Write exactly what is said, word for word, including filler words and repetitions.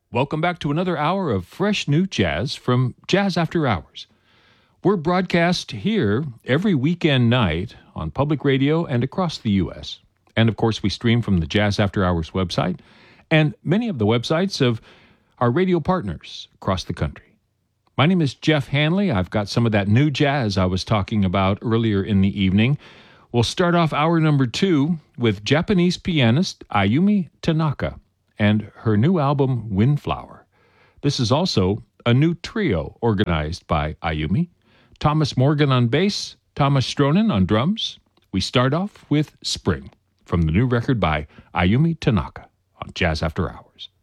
Welcome back to another hour of fresh new jazz from Jazz After Hours. We're broadcast here every weekend night on public radio and across the U S. And of course, we stream from the Jazz After Hours website and many of the websites of our radio partners across the country. My name is Jeff Hanley. I've got some of that new jazz I was talking about earlier in the evening. We'll start off hour number two with Japanese pianist Ayumi Tanaka and her new album, Windflower. This is also a new trio organized by Ayumi. Thomas Morgan on bass, Thomas Stronin on drums. We start off with Spring from the new record by Ayumi Tanaka on Jazz After Hours.